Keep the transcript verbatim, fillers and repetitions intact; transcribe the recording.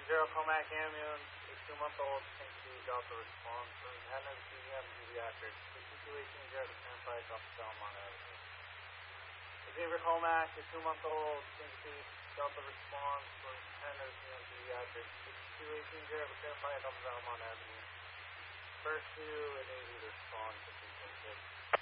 Zero Comac ambulance, a two-month-old Kinsey Delta response from Independence C M Pediatrics. The situation is at the Turnpike off Belmont Avenue. Xavier Comac, a two-month-old Kinsey Delta response from Independence C M Pediatrics. The situation is at the Turnpike off Belmont Avenue. First two and eighty respond to two six six.